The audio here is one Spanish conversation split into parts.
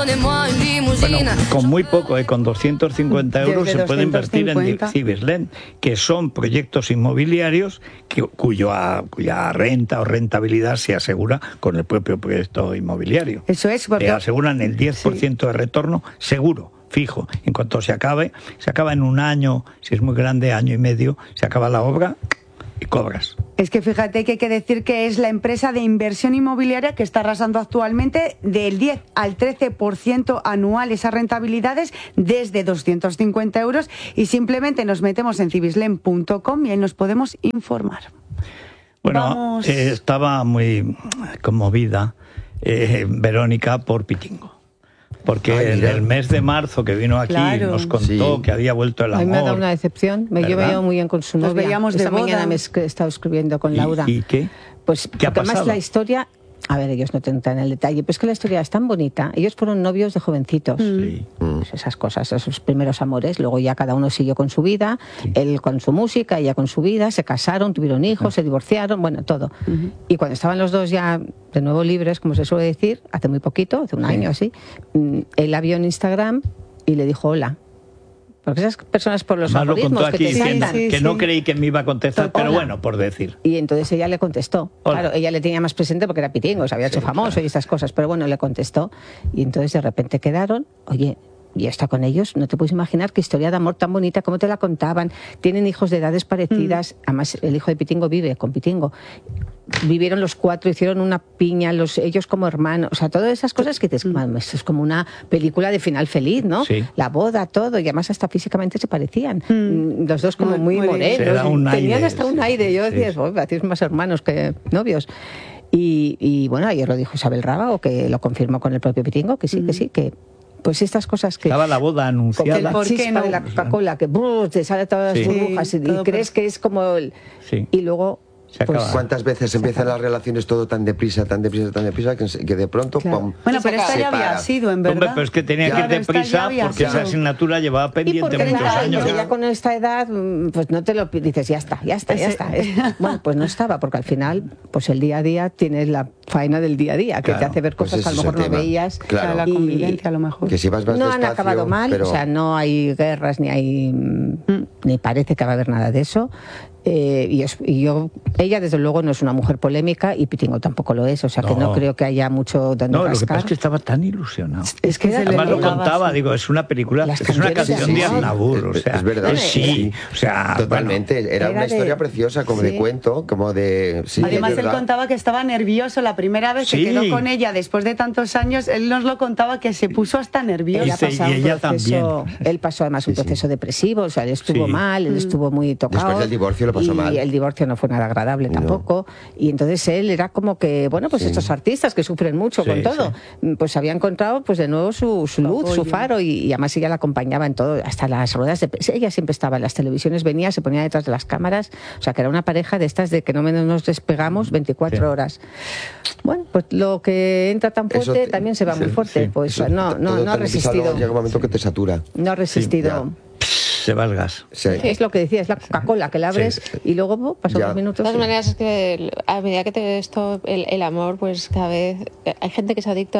Bueno, con muy poco, con 250 euros se puede invertir en Cibislen, que son proyectos inmobiliarios cuya renta o rentabilidad se asegura con el propio proyecto inmobiliario. Eso es, porque aseguran el 10% de retorno seguro, fijo. En cuanto se acaba en un año, si es muy grande, año y medio, se acaba la obra y cobras. Es que fíjate que hay que decir que es la empresa de inversión inmobiliaria que está arrasando actualmente del 10 al 13% anual esas rentabilidades desde 250 euros, y simplemente nos metemos en cibislen.com y ahí nos podemos informar. Bueno, estaba muy conmovida Verónica por Pitingo. Porque en el mes de marzo que vino aquí nos contó que había vuelto el amor. A mí me ha dado una decepción. Yo me llevo muy bien con su novia. Nos veíamos de Esta boda. mañana me he estado escribiendo con Laura. ¿Y qué? Pues ¿Qué ha porque además pasado? la historia... A ver, ellos no te entran en el detalle, pero es que la historia es tan bonita. Ellos fueron novios de jovencitos. Sí. Pues esas cosas, esos primeros amores. Luego ya cada uno siguió con su vida, él con su música, ella con su vida, se casaron, tuvieron hijos, se divorciaron, bueno, todo. Y cuando estaban los dos ya de nuevo libres, como se suele decir, hace muy poquito, hace un año así, él la vio en Instagram y le dijo hola. Porque esas personas por los Además algoritmos lo contó aquí que te diciendo saltan. que no creí que me iba a contestar, pero Hola. bueno, por decir. Y entonces ella le contestó. Hola. Claro, ella le tenía más presente porque era Pitingo, se había hecho famoso y estas cosas, pero bueno, le contestó. Y entonces de repente quedaron, oye, y está con ellos, no te puedes imaginar qué historia de amor tan bonita, cómo te la contaban. Tienen hijos de edades parecidas, además el hijo de Pitingo vive con Pitingo. Vivieron los cuatro, hicieron una piña, ellos como hermanos, o sea, todas esas cosas que dices, esto es como una película de final feliz, ¿no? Sí. La boda, todo, y además hasta físicamente se parecían. Los dos como muy bien. Se da morenos, un tenían aire, hasta un aire. Yo decía, sí. hacéis más hermanos que novios. Y bueno, ayer lo dijo Isabel Rábago, que lo confirmó con el propio Pitingo, que sí, que pues estas cosas que... Estaba la boda anunciada. El chispa de la Coca-Cola, que te sale todas las burbujas y crees que es como el... Sí. Y luego... Se acaba. ¿Cuántas veces empiezan las relaciones todo tan deprisa, que de pronto, ¡pum!, Bueno, pero esta se ya había para. sido, en Hombre, verdad. pero es que tenía que ir Claro, esta ya deprisa había porque esa sido. asignatura llevaba Y pendiente porque muchos años. ya con esta edad, pues no te lo dices, ya está. Bueno, pues no estaba, porque al final, pues el día a día tienes la faena del día a día, que Claro, te hace ver pues cosas que a lo ese es mejor el no tema. veías. Claro. La convivencia, a lo mejor. Que si vas más No han despacio, acabado mal, pero... o sea, no hay guerras, ni parece que va a haber nada de eso. Ella desde luego no es una mujer polémica y Pitingo tampoco lo es, o sea que no creo que haya mucho donde No, lo que rascar. pasa es que estaba tan ilusionado. Es que Además lo contaba, digo, es una película, Las es una canciones canción de de amor. Aznavour, o sea, es verdad. sí, o sea, Totalmente, era una Era historia de- preciosa, como de sí. cuento, como de... Sí, Además, es él verdad. contaba que estaba nervioso la primera vez que Sí. quedó con ella después de tantos años. Él nos lo contaba que se puso hasta nervioso. Él ha Dice, pasado y ella un proceso, también. él pasó además un proceso depresivo, o sea, él estuvo Sí. mal, él estuvo muy tocado. Después del divorcio lo pasó mal. Y el divorcio no fue nada agradable tampoco. Y entonces él era como que, bueno, pues estos artistas que sufren mucho Sí, con todo, pues había encontrado pues de nuevo su luz, apoyo. su faro, y además ella la acompañaba en todo, hasta las ruedas de prensa. Ella siempre estaba en las televisiones, venía, se ponía detrás de las cámaras, o sea, que era una pareja de estas de que no menos nos despegamos 24 Sí. horas. Bueno, pues lo que entra tan fuerte Eso también se va muy fuerte, sí. pues Eso, no todo ha tan resistido. pisado, llega un momento que te satura. No ha resistido. se va el gas. Sí. Es lo que decía, es la Coca-Cola que la abres y luego pasan Ya. unos minutos. De todas maneras, es que a medida que el amor, pues cada vez hay gente que es adicto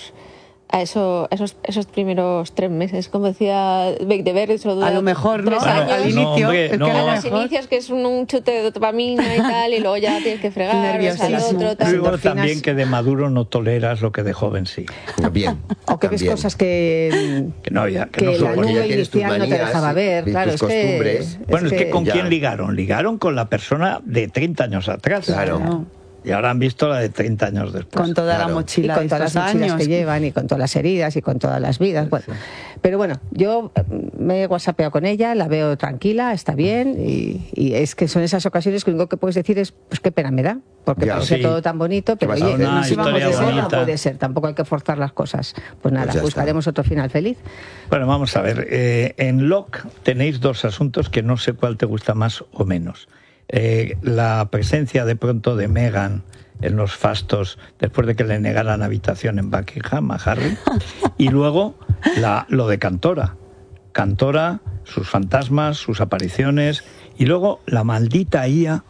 a esos primeros 3 meses, como decía Beck de Ver, eso dura A lo mejor, ¿no? 3 Bueno, años. Al inicio, hombre, es que no. a lo A los mejor- inicios, que es un chute de dopamina y tal, y luego ya tienes que fregar, Nerviosismo. ves al otro, tal. Luego endorfinas. también que de maduro no toleras lo que de joven sí. Bien. O que ves también. cosas que Que no había, que que no la soportas. Porque ya nube tienes tus inicial no te manías dejaba ver. y Claro, tus es que, costumbres. Bueno, es que ¿con ya. quién ligaron? Ligaron con la persona de 30 años atrás. Claro. No. Y ahora han visto la de 30 años después. Con toda Claro. la y mochila con de todas estos las mochilas años. que llevan y con todas las heridas y con todas las vidas. Bueno, pero bueno, yo me he whatsappeado con ella, la veo tranquila, está bien y es que son esas ocasiones que lo único que puedes decir es pues qué pena me da, porque Ya. parece Sí. todo tan bonito, pero vas a oye, hacer? Una no, si vamos historia de ser, no bonita. puede ser, tampoco hay que forzar las cosas. Pues nada, Pues ya buscaremos otro final feliz. Bueno, vamos a ver. En Locke tenéis 2 asuntos que no sé cuál te gusta más o menos. La presencia de pronto de Meghan en los fastos después de que le negaran habitación en Buckingham a Harry, y luego lo de Cantora, sus fantasmas, sus apariciones, y luego la maldita IA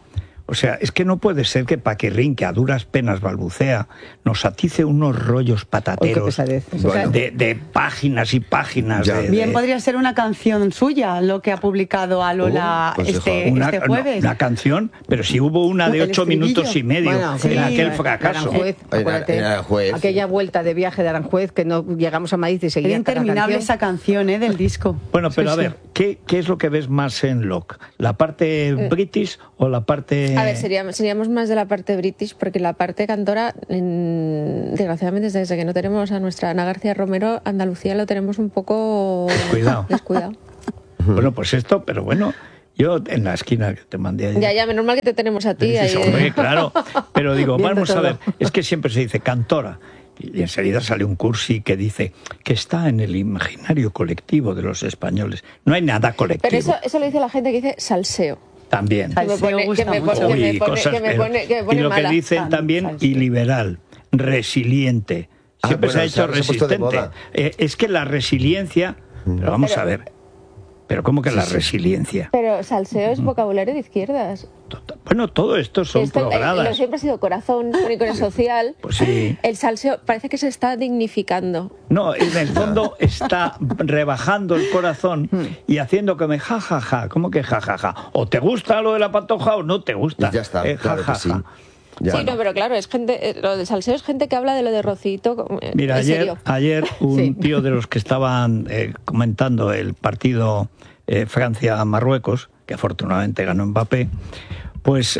O sea, es que no puede ser que Paquirrín, que a duras penas balbucea, nos atice unos rollos Uy, qué patateros pesadez. Bueno. de páginas y páginas. Ya. Bien, podría ser una canción suya lo que ha publicado a Lola pues este jueves. Una canción, pero si hubo una de El 8 minutos y estribillo. medio Bueno, en sí. aquel fracaso. Aranjuez, acuérdate, Era Aranjuez. aquella vuelta de viaje de Aranjuez que no llegamos a Madrid y seguía Era interminable esa esa canción del disco. Bueno, pero Sí, a ver, ¿qué es lo que ves más en Locke? ¿La parte british o la parte...? A ver, seríamos más de la parte british, porque la parte cantora, desgraciadamente, desde que no tenemos a nuestra Ana García Romero, Andalucía lo tenemos un poco descuidado. Bueno, pues esto, pero bueno, yo en la esquina que te mandé ayer... Ya, menos mal que te tenemos a ti. Dices, ahí, hombre, claro, pero digo, Viendo vamos a todo. ver, es que siempre se dice cantora, y enseguida sale un cursi que dice que está en el imaginario colectivo de los españoles. No hay nada colectivo. Pero eso lo dice la gente que dice salseo. También. Que me pone- gusta que me mucho. pone- Uy, que me pone- cosas que me peor. pone- que me pone y lo mala. que dicen Ah, también, sabes. y liberal, resiliente. Siempre se ha bueno, hecho se ha puesto de resistente. moda. Es que la resiliencia... Pero vamos a ver. ¿Pero cómo que la resiliencia? Pero salseo es vocabulario de izquierdas. Bueno, todo esto son Lo programadas. siempre ha sido corazón, único social. Pues sí. El salseo parece que se está dignificando. No, en el fondo está rebajando el corazón y haciendo que me ja. ¿Cómo que ja? O te gusta lo de la patoja o no te gusta. Y ya está, claro que sí. Ya. Sí, no, pero claro, es gente, lo de salseo es gente que habla de lo de Rocito. Mira, en serio. ayer un Sí. tío de los que estaban comentando el partido Francia-Marruecos, que afortunadamente ganó Mbappé, pues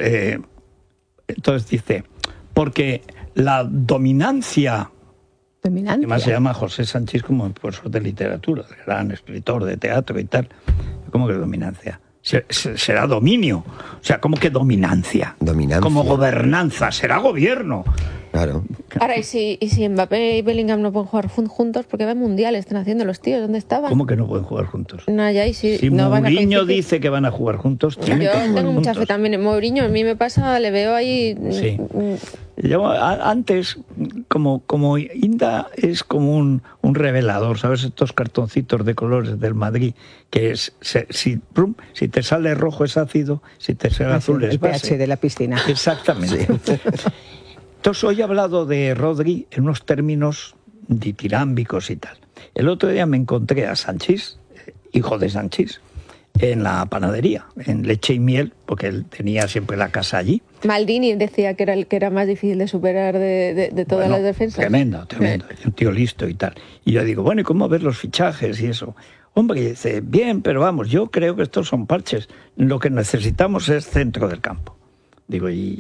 entonces dice, porque la dominancia, además se llama José Sánchez como profesor de literatura, gran escritor de teatro y tal, ¿cómo que dominancia? Será dominio, o sea, ¿cómo que dominancia? Dominancia. Como gobernanza, será gobierno. Claro. Ahora, ¿y si Mbappé y Bellingham no pueden jugar juntos? Porque va mundial, están haciendo los tíos, ¿dónde estaban? ¿Cómo que no pueden jugar juntos? No, ya, y Si no van a Mourinho coincidir. dice que van a jugar juntos, tienen Yo que jugar tengo mucha fe juntos. también en Mourinho. A mí me pasa, le veo ahí. Sí. Yo antes, como Inda es como un revelador, ¿sabes? Estos cartoncitos de colores del Madrid, que es, si te sale rojo es ácido, si te sale azul es el pH base. de la piscina. Exactamente. Entonces hoy he hablado de Rodri en unos términos ditirámbicos y tal. El otro día me encontré a Sanchís, hijo de Sanchís, en la panadería, en Leche y Miel, porque él tenía siempre la casa allí. Maldini decía que era el que era más difícil de superar de todas Bueno, las defensas. Tremendo. Un tío listo y tal. Y yo digo, bueno, ¿y cómo ves los fichajes y eso? Hombre, y dice, bien, pero vamos, yo creo que estos son parches. Lo que necesitamos es centro del campo. Digo, ¿y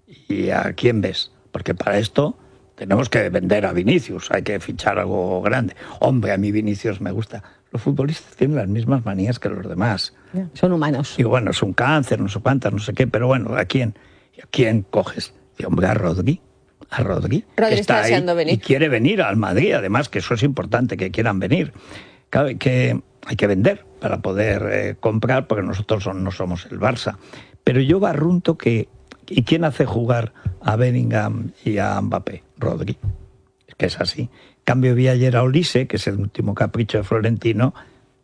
a quién ves? Porque para esto tenemos que vender a Vinicius, hay que fichar algo grande. Hombre, a mí Vinicius me gusta. Los futbolistas tienen las mismas manías que los demás. Son humanos. Digo, bueno, es un cáncer, no sé cuántas, no sé qué, pero bueno, ¿a quién coges? Digo, hombre, a Rodri. Rodri que está ahí deseando venir. y quiere venir al Madrid, además, que eso es importante, que quieran venir. Claro, hay que vender para poder comprar, porque nosotros no somos el Barça. Pero yo barrunto que... ¿Y quién hace jugar a Bellingham y a Mbappé? Rodri. Es que es así. Cambio vi ayer a Olise, que es el último capricho de Florentino.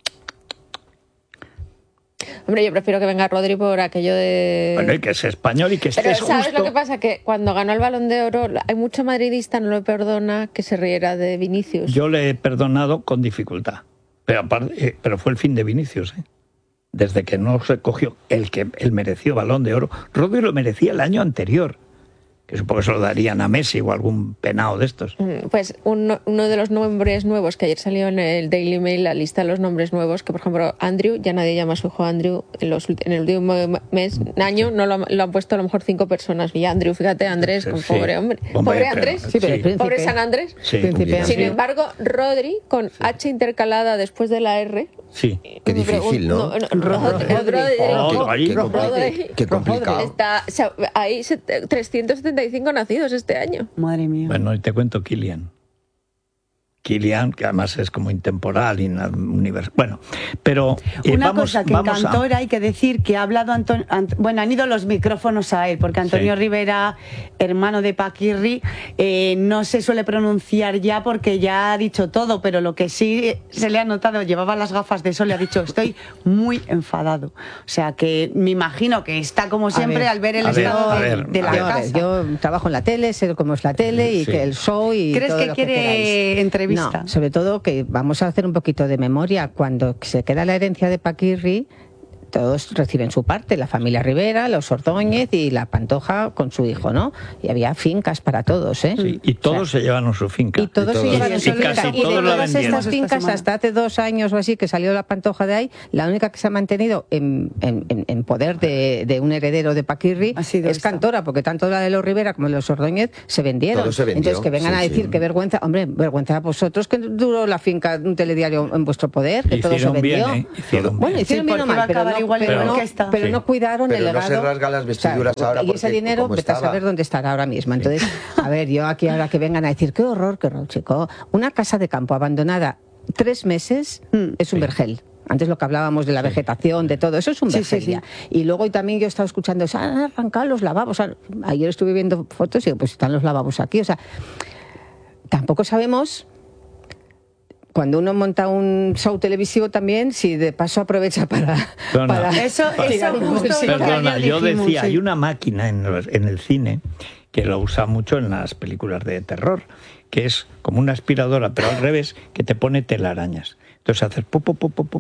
Hombre, yo prefiero que venga Rodri por aquello de... Bueno, y que es español y que Pero estés ¿sabes justo... lo que pasa? Que cuando ganó el Balón de Oro, hay mucho madridista, no lo perdona, que se riera de Vinicius. Yo le he perdonado con dificultad. Pero fue el fin de Vinicius, ¿eh? Desde que no se cogió el que él mereció Balón de Oro. Rodri lo merecía el año anterior, que supongo que se lo darían a Messi o algún penao de estos. Pues uno de los nombres nuevos que ayer salió en el Daily Mail, la lista de los nombres nuevos, que por ejemplo Andrew, ya nadie llama a su hijo Andrew, en el último año no lo han puesto a lo mejor 5 personas. Y Andrew, fíjate, Andrés, Sí. pobre hombre. Hombre, Pobre pero- Andrés. Sí, pero el príncipe. Pobre San Andrés. Sí, Príncipe Sin Andrew. embargo, Rodri, con H intercalada después de la R. sí. Qué difícil, ¿no? Qué complicado. Está, o sea, hay 375 nacidos este año. Madre mía. Bueno, y te cuento Kylian. Kilian, que además es como intemporal, universal. Bueno, pero una cosa que en Cantor hay que decir que ha hablado bueno, han ido los micrófonos a él, porque Antonio Rivera, hermano de Paquirri, no se suele pronunciar ya porque ya ha dicho todo, pero lo que sí se le ha notado, llevaba las gafas de sol y ha dicho, estoy muy enfadado. O sea que me imagino que está como siempre al ver el estado de la casa. Yo trabajo en la tele, sé cómo es la tele y que el show y ¿crees todo que lo quiere entrevista? No, sobre todo que vamos a hacer un poquito de memoria. Cuando se queda la herencia de Paquirri, todos reciben su parte, la familia Rivera, los Ordóñez y la Pantoja con su hijo, ¿no? Y había fincas para todos, ¿eh? Sí, y todos se llevaron su finca. Y todos se llevaron su finca. Casi Y de todos la todas vendieron. estas fincas, hasta hace 2 años o así, que salió la Pantoja de ahí, la única que se ha mantenido en poder de un heredero de Paquirri es Cantora, porque tanto la de los Rivera como de los Ordóñez se vendieron. Todo se vendió. Entonces, que vengan a decir que vergüenza, hombre, vergüenza a vosotros que duró la finca de un telediario en vuestro poder, que todo se vendió. Bien, hicieron bueno, hicieron bien o mal, pero no cuidaron el legado. No se rasgan las vestiduras ahora. Y ese dinero, vete a saber dónde estará ahora mismo. Entonces, a ver, yo aquí ahora que vengan a decir, qué horror, chico. Una casa de campo abandonada 3 meses es un vergel. Antes lo que hablábamos de la vegetación, de todo, eso es un vergel ya. Y luego también yo he estado escuchando, se han arrancado los lavabos. Ayer estuve viendo fotos y digo, pues están los lavabos aquí. O sea, tampoco sabemos... Cuando uno monta un show televisivo también, si de paso aprovecha para eso justo perdona, yo decía, hay una máquina en el cine que lo usa mucho en las películas de terror, que es como una aspiradora, pero al revés, que te pone telarañas. Entonces haces popo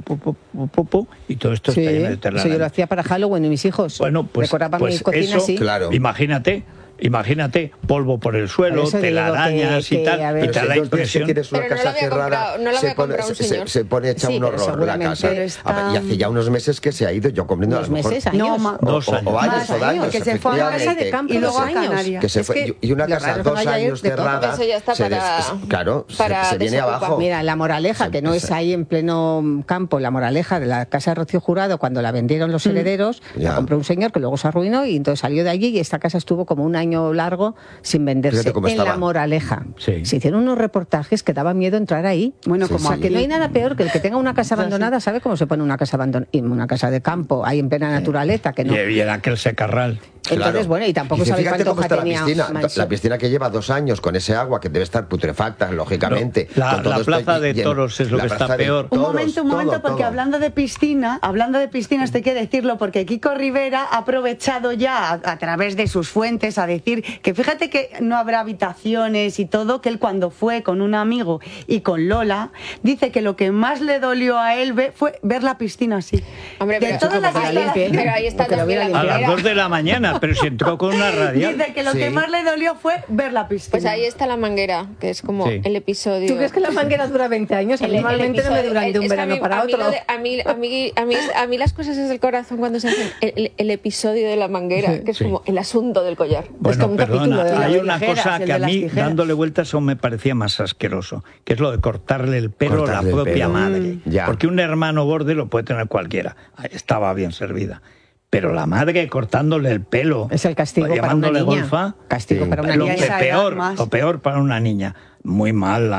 y todo esto está lleno de telarañas. Eso yo lo hacía para Halloween y mis hijos. Bueno, decoraban mi cocina eso, así. Claro. Imagínate, polvo por el suelo, telarañas y tal, y te da la impresión. Si quieres una casa cerrada, se pone hecha un horror la casa. Y hace ya unos meses que se ha ido, yo comprendo a lo mejor. Meses, años. No, 2 años. O años, o daños, que se fue a la casa de campo y luego a Canarias. Que se fue, y una casa 2 años cerrada, eso ya está claro, se viene abajo. Mira, la moraleja, que no es ahí en pleno campo, la moraleja de la casa de Rocío Jurado, cuando la vendieron los herederos, la compró un señor que luego se arruinó y entonces salió de allí y esta casa estuvo como 1 año largo sin venderse. En La Moraleja se hicieron unos reportajes que daba miedo entrar ahí. Bueno, que no hay nada peor que el que tenga una casa abandonada. ¿Sabe cómo se pone una casa abandonada? Una casa de campo, ahí en plena naturaleza, que no. Y era aquel secarral. Entonces, bueno, y tampoco sabe cuánto tenía. La piscina que lleva 2 años con ese agua que debe estar putrefacta, lógicamente. La plaza de toros es lo que está peor. Un momento, porque hablando de piscinas, esto hay que decirlo, porque Kiko Rivera ha aprovechado ya a través de sus fuentes a decir que fíjate que no habrá habitaciones y todo, que él cuando fue con un amigo y con Lola, dice que lo que más le dolió a él fue ver la piscina así. Hombre, de todas las pero ahí está también la a las 2 de la mañana, pero si entró con una radial. Dice que lo que más le dolió fue ver la piscina. Pues ahí está La Manguera, que es como el episodio. ¿Tú crees que La Manguera dura 20 años? Normalmente no me duran de un verano para otro. A mí las cosas es del corazón cuando se hacen el episodio de La Manguera, que es como el asunto del collar. Bueno, es como un capítulo de hay las una tijeras, cosa que a mí, dándole vueltas, eso me parecía más asqueroso, que es lo de cortarle el pelo a la propia madre. Porque un hermano borde lo puede tener cualquiera. Estaba bien servida. Pero la madre cortándole el pelo, es el castigo para una niña. Golfa, castigo para una niña. Lo peor para una niña. Muy mal.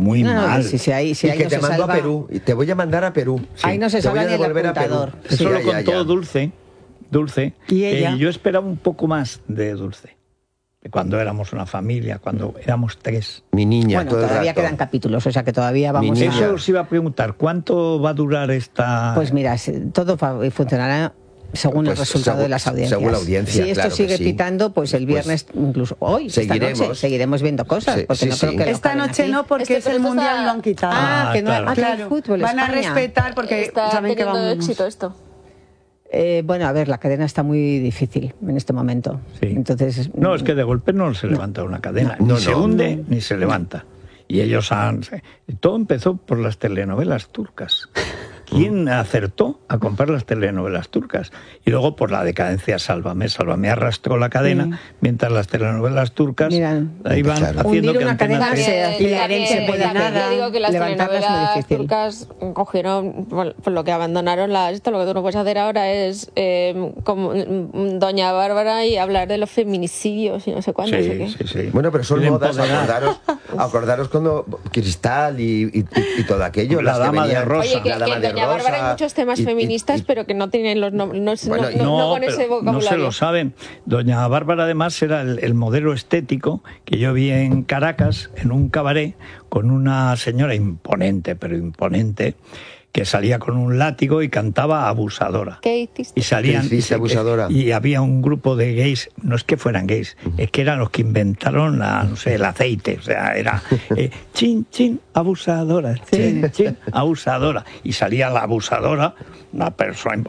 Y que te mando a Perú. Y te voy a mandar a Perú. Ahí no se salva ni el apuntador. Eso lo contó Dulce. ¿Y ella? Yo esperaba un poco más de Dulce. Cuando éramos una familia, cuando éramos 3. Mi niña, bueno, todavía quedan capítulos, o sea que todavía vamos a... Eso os iba a preguntar, ¿cuánto va a durar esta...? Pues mira, todo funcionará según el resultado de las audiencias. Según la audiencia, si esto sigue pitando, pues el viernes, incluso hoy, seguiremos viendo cosas. Porque no creo que esta noche no, porque es el Mundial y lo han quitado. Que no hay fútbol. Van a respetar porque saben que teniendo éxito esto. Bueno, a ver, la cadena está muy difícil en este momento. Entonces, no, es que de golpe no se levanta una cadena. Ni se hunde, ni se levanta. Y ellos todo empezó por las telenovelas turcas. ¿Quién acertó a comprar las telenovelas turcas? Y luego, por la decadencia, Sálvame. Sálvame arrastró la cadena, mientras las telenovelas turcas iban haciendo que una cadena se puede nada. Yo digo que las telenovelas turcas cogieron, por lo que abandonaron esto. Lo que tú no puedes hacer ahora es como Doña Bárbara y hablar de los feminicidios y no sé cuántos. Sí. Bueno, pero son modas, acordaros cuando Cristal y todo aquello. La Dama de Rosa. Oye, que Doña Bárbara hay muchos temas feministas, pero que no tienen los nombres, no con ese vocabulario. No se lo saben. Doña Bárbara, además, era el modelo estético que yo vi en Caracas, en un cabaret, con una señora imponente, pero imponente, que salía con un látigo y cantaba Abusadora. ¿Qué hiciste? Y salían Abusadora. Y había un grupo de gays, no es que fueran gays, es que eran los que inventaron el aceite, o sea, era chin chin abusadora, chin chin abusadora, y salía la abusadora, una persona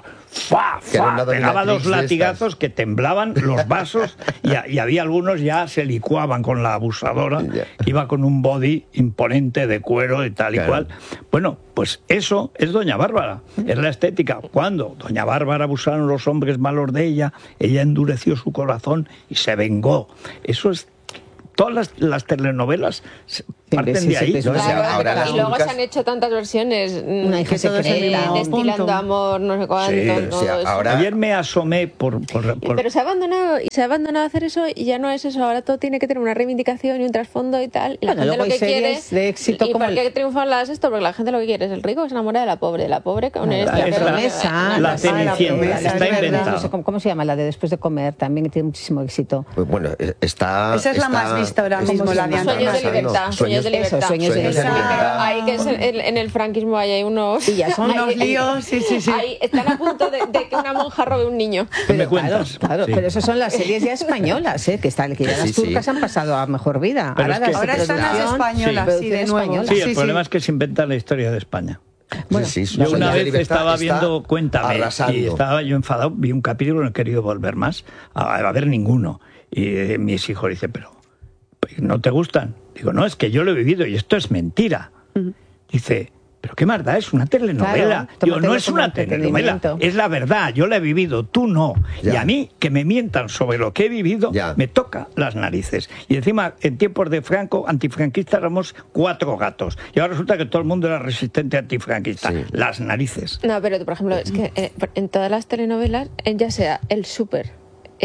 pegaba dos latigazos que temblaban los vasos y había algunos ya se licuaban con la abusadora, iba con un body imponente de cuero y tal y cual. Bueno, pues eso es Doña Bárbara, es la estética. Cuando Doña Bárbara abusaron los hombres malos de ella endureció su corazón y se vengó. Eso es... Todas las telenovelas parten de ahí. Y luego se han hecho tantas versiones, Una hija secreta, destilando amor, no sé cuánto. Ayer me asomé Pero se ha abandonado hacer eso y ya no es eso. Ahora todo tiene que tener una reivindicación y un trasfondo y tal. Y la gente lo que quiere de éxito. ¿Y por qué triunfan esto? Porque la gente lo que quiere es el rico que se enamora de la pobre. La pobre con esta promesa. La Cenicienta. Está inventada. ¿Cómo se llama? La de Después de comer. También tiene muchísimo éxito. Pues bueno, esa es la más vista ahora mismo, la de Sueños de libertad. Sueños de libertad. Sueños de libertad. Ahí que es en el franquismo hay unos... Y ya son unos líos, sí. Ahí están a punto de que una monja robe un niño. ¿Qué me cuentas? Claro, pero esas son las series ya españolas, que ya las turcas han pasado a mejor vida. Ahora están las españolas, de nuevo. Sí, el problema es que se inventa la historia de España. Bueno, yo una vez estaba viendo Cuéntame y estaba yo enfadado, vi un capítulo, no he querido volver más a ver ninguno. Y mis hijos dicen, pero ¿no te gustan? Digo, no, es que yo lo he vivido y esto es mentira. Dice, pero qué más da, es una telenovela. Claro, digo, no es una telenovela, es la verdad, yo la he vivido, tú no. Y a mí, que me mientan sobre lo que he vivido, me toca las narices. Y encima, en tiempos de Franco, antifranquistas éramos 4 gatos. Y ahora resulta que todo el mundo era resistente antifranquista. Las narices. No, pero por ejemplo, es que en todas las telenovelas, ya sea El Súper,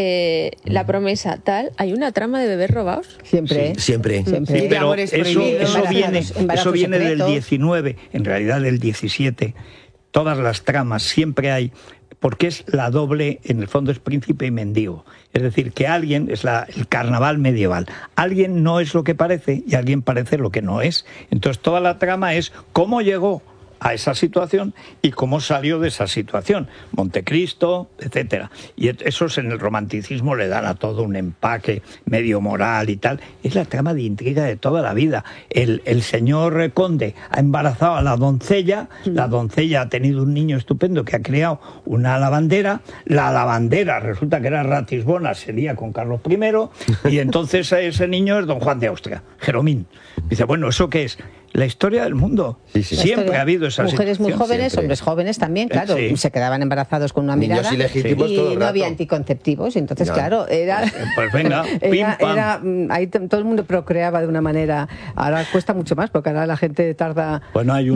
La Promesa, tal, hay una trama de bebés robados. Siempre. Sí, pero eso viene del 19, en realidad del 17. Todas las tramas siempre hay, porque es la doble, en el fondo es príncipe y mendigo. Es decir, que alguien es el carnaval medieval. Alguien no es lo que parece y alguien parece lo que no es. Entonces toda la trama es cómo llegó a esa situación y cómo salió de esa situación, Montecristo, etcétera. Y eso en el romanticismo le dan a todo un empaque medio moral y tal. Es la trama de intriga de toda la vida. El señor conde ha embarazado a la doncella ha tenido un niño estupendo que ha creado una lavandera, la lavandera resulta que era Ratisbona, se lía con Carlos I, y entonces ese niño es don Juan de Austria, Jeromín. Dice, bueno, ¿eso qué es? La historia del mundo. Siempre ha habido esa mujeres muy jóvenes, siempre. hombres jóvenes también, claro, se quedaban embarazados con una mirada y no había anticonceptivos, entonces claro, era pues venga, ahí todo el mundo procreaba de una manera. Ahora cuesta mucho más porque ahora la gente tarda. Bueno, hay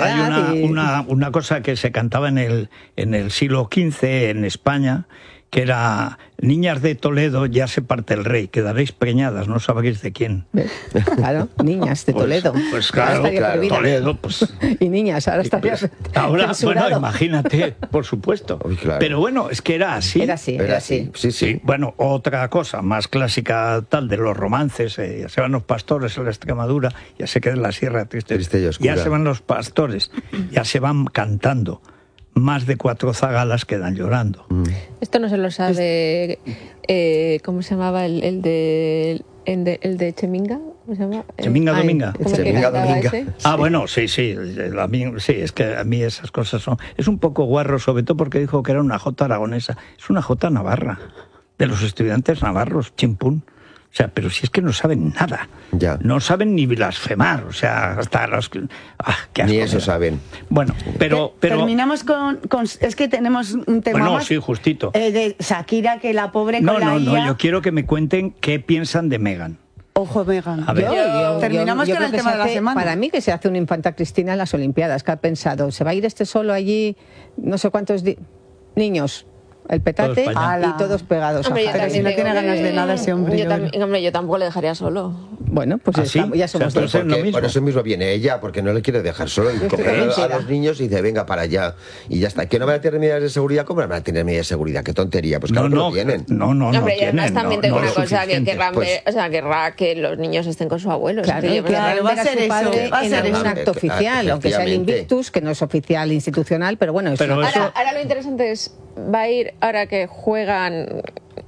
una cosa que se cantaba en el siglo XV en España, que era: niñas de Toledo, ya se parte el rey, quedaréis preñadas, no sabréis de quién. Claro, niñas de Toledo. Pues claro, Toledo, pues... Y niñas, ahora estaría ahora, bueno, imagínate, por supuesto. Claro. Pero bueno, es que era así. Era así. Sí. Bueno, otra cosa más clásica tal de los romances, ya se van los pastores en la Extremadura, ya se queda en la Sierra triste y oscura. Ya se van los pastores, ya se van cantando. Más de 4 zagalas quedan llorando. Esto no se lo sabe. ¿Cómo se llamaba el de Cheminga? ¿Cómo se llama? Cheminga Dominga. Cheminga Dominga. Bueno, sí, es que a mí esas cosas son... Es un poco guarro, sobre todo porque dijo que era una jota aragonesa. Es una jota navarra, de los estudiantes navarros, chimpún. O sea, pero si es que no saben nada. Ya. No saben ni blasfemar, o sea, hasta los... qué asco, ni eso saben. Bueno, pero... Terminamos con... Es que tenemos un tema bueno, más. sí, justito. De Shakira, que la pobre No, con la IA... no, yo quiero que me cuenten qué piensan de Meghan. Ojo, Meghan. A ver. Terminamos con el tema de la semana. Para mí que se hace una infanta Cristina en las Olimpiadas, que ha pensado, se va a ir solo allí, no sé cuántos niños... El petate y todos pegados. Hombre, pero si no tiene ganas de nada ese hombre. Yo tampoco le dejaría solo. Bueno, pues ya somos dos. Por eso mismo viene ella, porque no le quiere dejar solo. Y coge a los niños y dice, venga para allá. Y ya está. ¿Que no van a tener medidas de seguridad? ¿Cómo van a tener medidas de seguridad? ¿Qué tontería? Pues claro que lo tienen. No Hombre, y además también tengo una cosa, que querrá que los niños estén con sus abuelos. Claro, va a ser eso. En un acto oficial, aunque sea el Invictus, que no es oficial institucional, pero bueno. Ahora lo interesante es, va a ir, ahora que juegan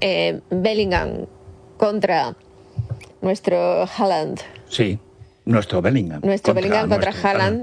Bellingham contra nuestro Haaland. Sí, nuestro Bellingham. Nuestro Bellingham contra Haaland,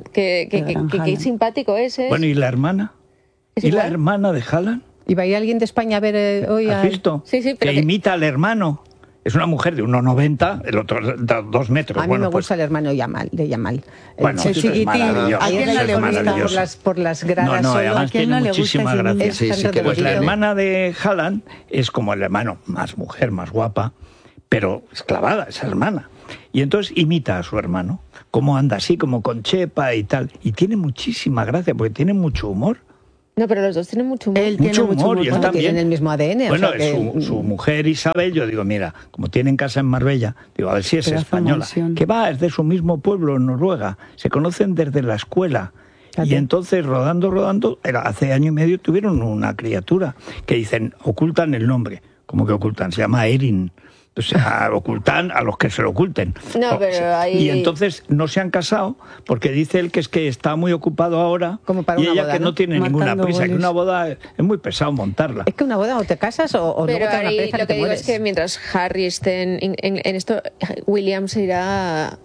que simpático es. Bueno, ¿y la hermana? ¿Y la hermana de Haaland? ¿Y va a ir alguien de España a ver hoy? ¿Has visto? Sí, pero que imita al hermano. Es una mujer de 1,90, el otro de 2 metros. A mí me gusta el hermano de Yamal. Bueno, es maravilloso. ¿A quién no le gusta? Por las gradas no, solo. además tiene muchísima gracia. Pues la hermana de Haaland es como el hermano, más mujer, más guapa, pero es clavada, esa hermana. Y entonces imita a su hermano, como anda así, como con chepa y tal. Y tiene muchísima gracia, porque tiene mucho humor. No, pero los dos tienen mucho humor. Él tiene mucho humor y están bien. Tienen el mismo ADN. Bueno, o sea que... su mujer Isabel, yo digo, mira, como tienen casa en Marbella, digo, a ver si es española. Que va, es de su mismo pueblo, en Noruega. Se conocen desde la escuela. Y entonces, rodando, hace año y medio tuvieron una criatura que dicen, ocultan el nombre. ¿Cómo que ocultan? Se llama Erin. O sea, ocultan a los que se lo oculten. No, pero ahí... Y entonces no se han casado porque dice él que es que está muy ocupado ahora como para y una ella boda, que no tiene ninguna prisa, que una boda es muy pesado montarla. Es que una boda o te casas o pero luego te da una pereza, lo que digo mueres. es que mientras Harry esté en esto, William se irá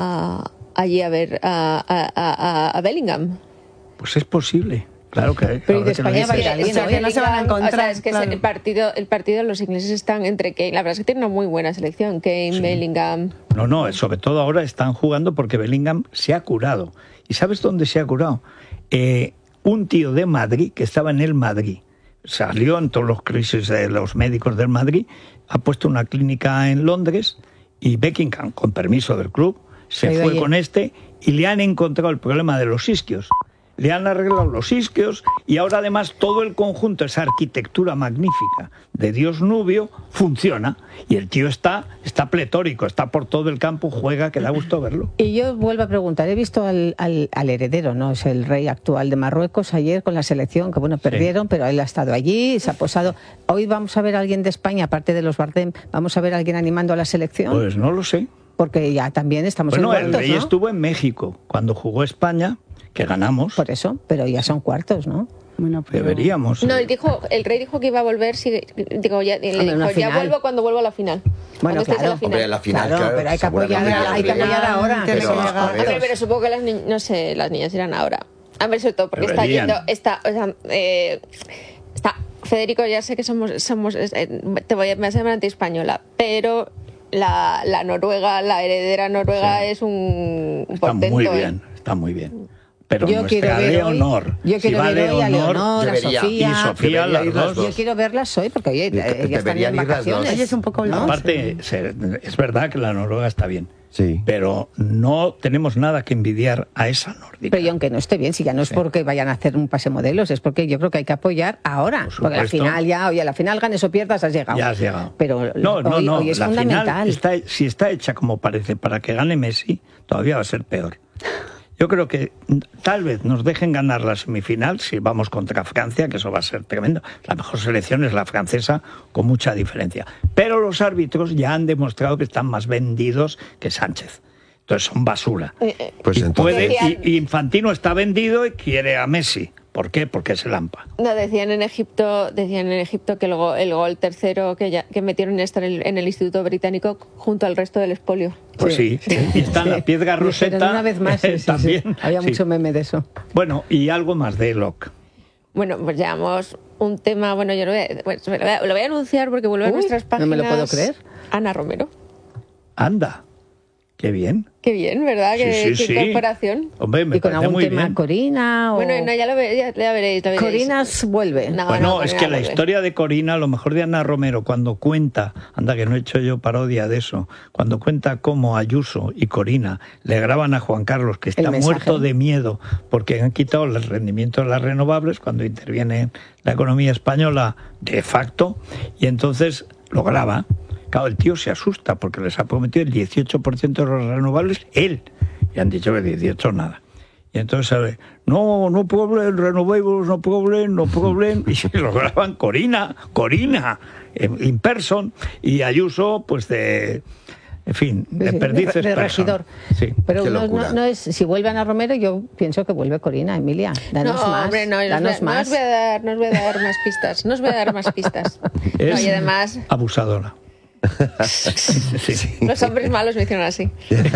allí a ver a Bellingham. Pues es posible. Claro que pero y de España va a ir alguien, o sea, que no se van a encontrar. O sea, es que el partido, los ingleses están entre Kane, la verdad es que tienen una muy buena selección, Kane, Bellingham. No, sobre todo ahora están jugando porque Bellingham se ha curado. ¿Y sabes dónde se ha curado? Un tío de Madrid, que estaba en el Madrid, salió en todos los crisis de los médicos del Madrid, ha puesto una clínica en Londres y Beckingham, con permiso del club, se fue con y le han encontrado el problema de los isquios. Le han arreglado los isquios y ahora además todo el conjunto, esa arquitectura magnífica de Dios Nubio, funciona. Y el tío está pletórico, está por todo el campo, juega, que da gusto verlo. Y yo vuelvo a preguntar, he visto al heredero, ¿no? Es el rey actual de Marruecos ayer con la selección, que bueno, perdieron, pero él ha estado allí, se ha posado. Hoy vamos a ver a alguien de España, aparte de los Bardem, vamos a ver a alguien animando a la selección. Pues no lo sé. Porque ya también estamos en cuartos, el rey estuvo en México cuando jugó España, que ganamos. Por eso, pero ya son cuartos, ¿no? Bueno, pero... Deberíamos. No, el rey dijo que iba a volver, ya vuelvo cuando vuelva a la final. Bueno, claro, hombre, la final, claro, pero hay que apoyar ahora. Pero supongo que las niñas irán ahora. A ver, sobre todo porque está Federico, ya sé que somos me voy a llamar anti-española, pero la Noruega, la heredera noruega es un portento. Está muy bien. Pero yo nuestra Leonor. Yo quiero ver hoy a Leonor, a Sofía. Y Sofía, las dos. Yo quiero verlas hoy porque oye, ya están en vacaciones. Ella es un poco... ¿no? Aparte, es verdad que la Noruega está bien. Sí. Pero no tenemos nada que envidiar a esa nórdica. Pero y aunque no esté bien, si ya no es porque vayan a hacer un pase modelos, es porque yo creo que hay que apoyar ahora. Porque la final a la final ganes o pierdas, has llegado. Ya has llegado. Pero hoy es la fundamental. Final si está hecha como parece para que gane Messi, todavía va a ser peor. Yo creo que tal vez nos dejen ganar la semifinal si vamos contra Francia, que eso va a ser tremendo. La mejor selección es la francesa, con mucha diferencia. Pero los árbitros ya han demostrado que están más vendidos que Sánchez. Entonces son basura. Pues y Infantino está vendido y quiere a Messi. ¿Por qué? Porque es el AMPA. No, decían en Egipto que el gol tercero que metieron en el Instituto Británico junto al resto del expolio. Pues sí. Y está la piedra Rosetta. Pero una vez más, también. Sí. Había mucho meme de eso. Bueno, y algo más de Locke. Bueno, pues llevamos un tema, yo lo voy a anunciar porque vuelve a nuestras páginas. No me lo puedo creer. Ana Romero. Anda, qué bien. Qué bien, ¿verdad? Qué incorporación. Hombre, me y con parece algún muy tema bien. Corina o... Bueno, no, ya veréis. Corina vuelve. No, Bueno, no, es Corina que la vuelve. historia de Corina, a lo mejor de Ana Romero, cuando cuenta, anda que no he hecho yo parodia de eso, cuando cuenta cómo Ayuso y Corina le graban a Juan Carlos, que está muerto de miedo porque han quitado el rendimiento de las renovables cuando interviene la economía española de facto, y entonces lo graba. Claro, el tío se asusta porque les ha prometido el 18% de los renovables él, y han dicho que 18 nada. Y entonces sale, no problem, renovables, no problem, y se lo graban Corina, in person, y Ayuso, pues de perdices de regidor. Sí. Pero no es, si vuelve Ana Romero, yo pienso que vuelve Corina, Emilia. Danos más. Hombre, no os voy a dar más pistas. No os voy a dar más pistas. Es y además, abusadora. Sí. Los hombres malos me hicieron así.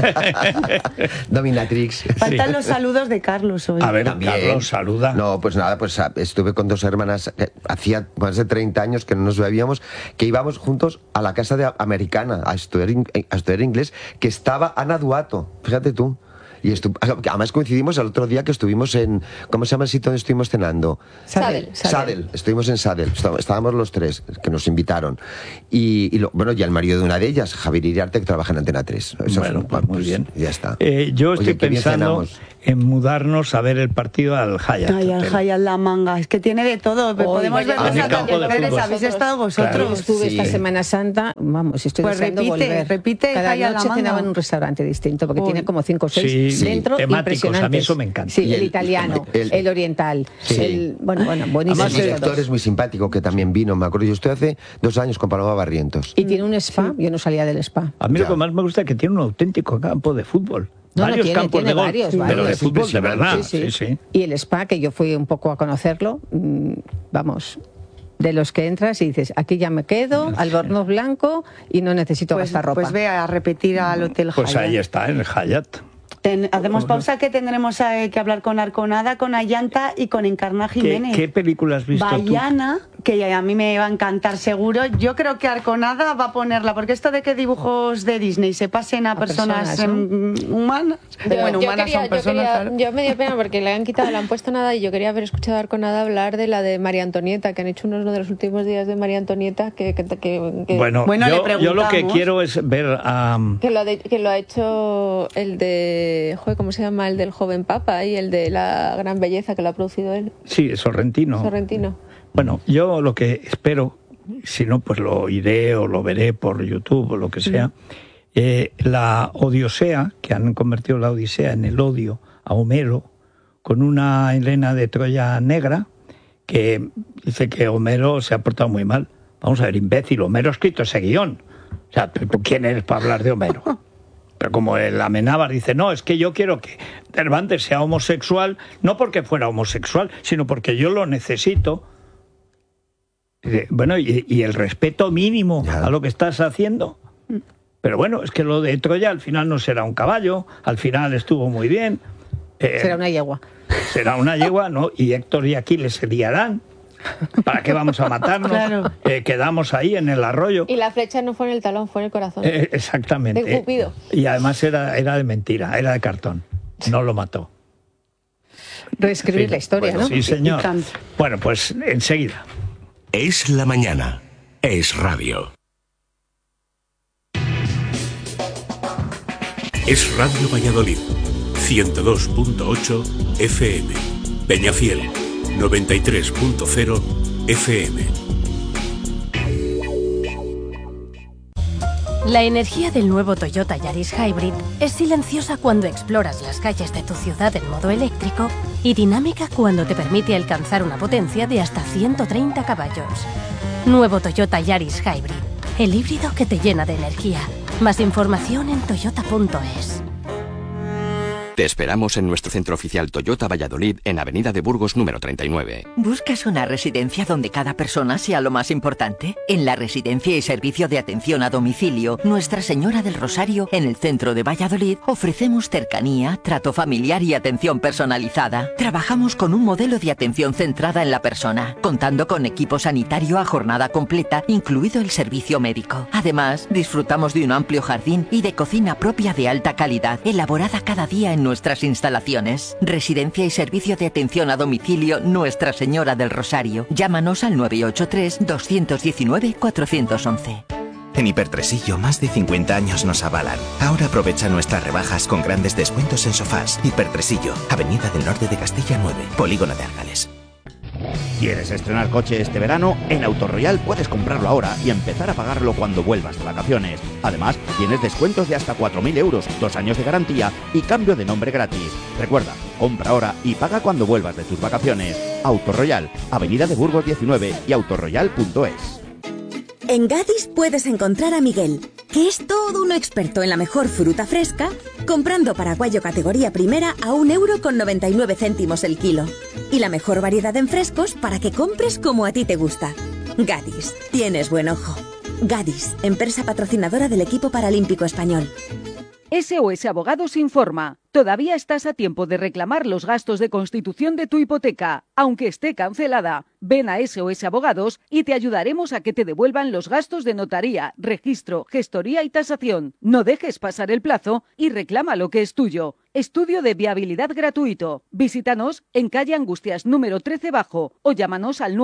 Dominatrix. Faltan los saludos de Carlos hoy. A ver, También. Carlos, saluda. No, pues nada, pues estuve con 2 hermanas, hacía más de 30 años que no nos veíamos, que íbamos juntos a la casa de americana a estudiar inglés, que estaba Ana Duato, fíjate tú. Y además coincidimos el otro día que estuvimos en... ¿Cómo se llama el sitio donde estuvimos cenando? Sadel. Estuvimos en Sadel. Estábamos los 3 que nos invitaron. Y el marido de una de ellas, Javier Iriarte, que trabaja en Antena 3. Eso Bueno, pues muy bien. Ya está. Yo estoy Oye, qué bien pensando cenamos. en mudarnos a ver el partido al Hyatt. Ay, al Hyatt La Manga, es que tiene de todo. Podemos ver a mi los campo de amaneceres, fútbol. habéis estado vosotros. Claro. Estuve Sí. esta Semana Santa, vamos, estoy Pues deseando volver. repite Cada Hyatt La noche Manga. cenaba en un restaurante distinto, porque Uy. tiene como 5 o 6 Sí, dentro, temáticos, impresionantes. a mí eso me encanta. Sí, Y el el- italiano, el- el oriental, Sí. buenísimo. Además, el director todos. es muy simpático, que también vino, me acuerdo. Yo estoy hace 2 años con Paloma Barrientos. Y tiene un spa, yo no salía del spa. A mí Ya. lo que más me gusta es que tiene un auténtico campo de fútbol. No, varios tiene campos de golf, varios, pero de varios. fútbol de verdad. Sí. Y el spa, que yo fui un poco a conocerlo, vamos, de los que entras y dices, aquí ya me quedo, albornoz blanco y no necesito gastar ropa. Pues ve a repetir al Hotel Pues Hyatt. ahí está, en el Hyatt. Hacemos pausa, que tendremos que hablar con Arconada, con Ayanta y con Encarna Jiménez. ¿Qué película has visto Bayana, que a mí me va a encantar seguro. Yo creo que Arconada va a ponerla, porque esto de que dibujos de Disney se pasen a personas humanas, humanas son personas, claro. Yo me dio pena porque le han quitado, le han puesto nada, y yo quería haber escuchado a Arconada hablar de la de María Antonieta, que han hecho uno de los últimos días de María Antonieta. Bueno, Bueno, yo le lo que preguntamos. quiero es ver a... Que lo ha hecho el de... ¿cómo se llama? El del joven papa y el de la gran belleza, que lo ha producido él. Sí, Sorrentino. Bueno, yo lo que espero, si no, pues lo iré o lo veré por YouTube o lo que sea, la Odiosea, que han convertido la Odisea en el odio a Homero, con una Helena de Troya negra, que dice que Homero se ha portado muy mal. Vamos a ver, imbécil, Homero ha escrito ese guión. O sea, ¿tú quién eres para hablar de Homero? Pero como el Amenábar dice, no, es que yo quiero que Cervantes sea homosexual, no porque fuera homosexual, sino porque yo lo necesito. Bueno, y el respeto mínimo a lo que estás haciendo. Pero bueno, es que lo de Troya al final no será un caballo, al final estuvo muy bien. Será una yegua. Será una yegua, ¿no? Y Héctor y Aquiles se liarán. ¿Para qué vamos a matarnos? Claro. Quedamos ahí en el arroyo. Y la flecha no fue en el talón, fue en el corazón. Exactamente. De Cupido. Y además era de mentira, era de cartón. No lo mató. Reescribir En fin, la historia, bueno, ¿no? Sí, señor. Y Bueno, pues enseguida. Es la mañana. Es radio. Es Radio Valladolid. 102.8 FM. Peñafiel. 93.0 FM. La energía del nuevo Toyota Yaris Hybrid es silenciosa cuando exploras las calles de tu ciudad en modo eléctrico y dinámica cuando te permite alcanzar una potencia de hasta 130 caballos. Nuevo Toyota Yaris Hybrid, el híbrido que te llena de energía. Más información en toyota.es. Te esperamos en nuestro centro oficial Toyota Valladolid en Avenida de Burgos número 39. ¿Buscas una residencia donde cada persona sea lo más importante? En la Residencia y Servicio de Atención a Domicilio Nuestra Señora del Rosario, en el centro de Valladolid, ofrecemos cercanía, trato familiar y atención personalizada. Trabajamos con un modelo de atención centrada en la persona, contando con equipo sanitario a jornada completa, incluido el servicio médico. Además, disfrutamos de un amplio jardín y de cocina propia de alta calidad, elaborada cada día en nuestras instalaciones. Residencia y Servicio de Atención a Domicilio Nuestra Señora del Rosario. Llámanos al 983-219-411. En Hipertresillo, más de 50 años nos avalan. Ahora aprovecha nuestras rebajas con grandes descuentos en sofás. Hipertresillo, Avenida del Norte de Castilla 9, Polígono de Argales. ¿Quieres estrenar coche este verano? En Autoroyal puedes comprarlo ahora y empezar a pagarlo cuando vuelvas de vacaciones. Además, tienes descuentos de hasta 4.000 euros, 2 años de garantía y cambio de nombre gratis. Recuerda, compra ahora y paga cuando vuelvas de tus vacaciones. Autoroyal, Avenida de Burgos 19 y autoroyal.es. En Gadis puedes encontrar a Miguel, que es todo un experto en la mejor fruta fresca, comprando paraguayo categoría primera a 1,99 € el kilo. Y la mejor variedad en frescos para que compres como a ti te gusta. Gadis, tienes buen ojo. Gadis, empresa patrocinadora del equipo paralímpico español. SOS Abogados informa. Todavía estás a tiempo de reclamar los gastos de constitución de tu hipoteca, aunque esté cancelada. Ven a SOS Abogados y te ayudaremos a que te devuelvan los gastos de notaría, registro, gestoría y tasación. No dejes pasar el plazo y reclama lo que es tuyo. Estudio de viabilidad gratuito. Visítanos en calle Angustias número 13 Bajo o llámanos al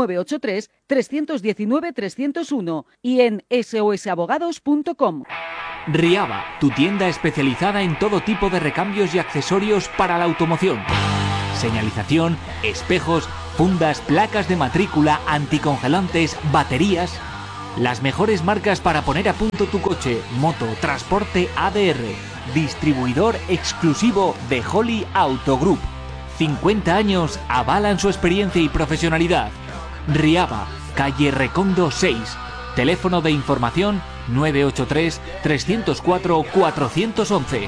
983-319-301 y en sosabogados.com. Riaba, tu tienda especializada en todo tipo de recambios y accesorios para la automoción. Señalización, espejos, fundas, placas de matrícula, anticongelantes, baterías. Las mejores marcas para poner a punto tu coche, moto, transporte ADR. Distribuidor exclusivo de Holly Auto Group. 50 años avalan su experiencia y profesionalidad. Riaba, calle Recondo 6. Teléfono de información 983-304-411.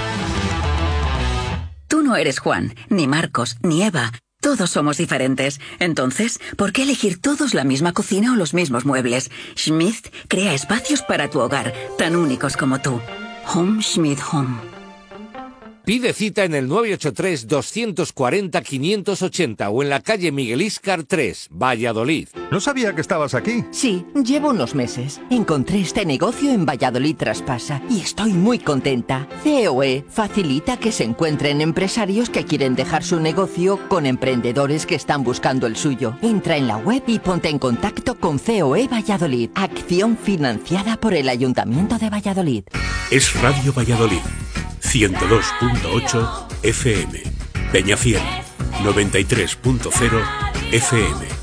Tú no eres Juan, ni Marcos, ni Eva. Todos somos diferentes. Entonces, ¿por qué elegir todos la misma cocina o los mismos muebles? Schmidt crea espacios para tu hogar, tan únicos como tú. Home Schmidt Home. Pide cita en el 983-240-580 o en la calle Miguel Íscar 3, Valladolid. No sabía que estabas aquí. Sí, llevo unos meses. Encontré este negocio en Valladolid Traspasa y estoy muy contenta. COE facilita que se encuentren empresarios que quieren dejar su negocio con emprendedores que están buscando el suyo. Entra en la web y ponte en contacto con COE Valladolid. Acción financiada por el Ayuntamiento de Valladolid. Es Radio Valladolid. 102.8 FM. Peñafiel. 93.0 FM.